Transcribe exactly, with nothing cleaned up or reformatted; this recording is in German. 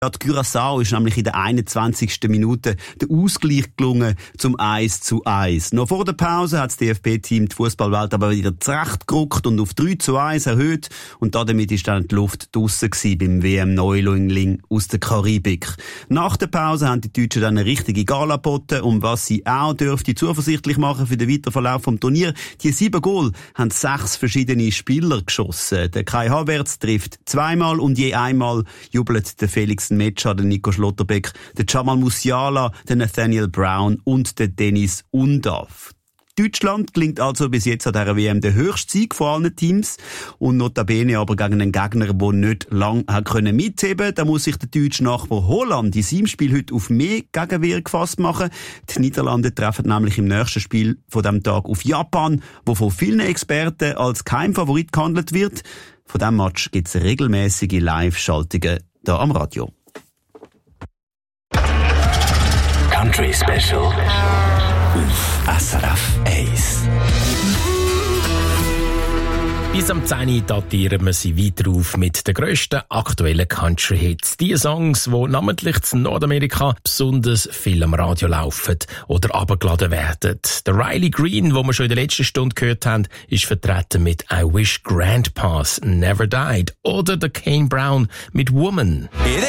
Die Curaçao ist nämlich in der einundzwanzigsten Minute der Ausgleich gelungen zum eins zu eins. Noch vor der Pause hat das D F B-Team die Fußballwelt aber wieder zurechtgerückt und auf drei zu eins erhöht. Und damit ist dann die Luft draussen gewesen beim W M-Neuling aus der Karibik. Nach der Pause haben die Deutschen dann eine richtige Gala geboten, um was sie auch dürfte zuversichtlich machen für den Weiterverlauf vom Turnier. Die sieben Goal haben sechs verschiedene Spieler geschossen. Der Kai Havertz trifft zweimal und je einmal jubelt der Felix Metscher, der Nico Schlotterbeck, der Jamal Musiala, der Nathaniel Brown und der Dennis Undav. Deutschland gelingt also bis jetzt an dieser W M der höchste Sieg von allen Teams und notabene aber gegen einen Gegner, der nicht lange können mitheben. Da muss sich der deutsche Nachbar Holland in seinem Spiel heute auf mehr Gegenwehr gefasst machen. Die Niederlande treffen nämlich im nächsten Spiel von diesem Tag auf Japan, wo von vielen Experten als Keimfavorit gehandelt wird. Von diesem Match gibt es regelmäßige Live-Schaltungen hier am Radio. Country Special auf S R F eins. Bis am zehn Uhr datieren wir sie weiter auf mit den grössten aktuellen Country-Hits. Die Songs, die namentlich in Nordamerika besonders viel am Radio laufen oder abgeladen werden. Der Riley Green, den wir schon in der letzten Stunde gehört haben, ist vertreten mit I Wish Grandpas Never Died. Oder der Kane Brown mit Woman. It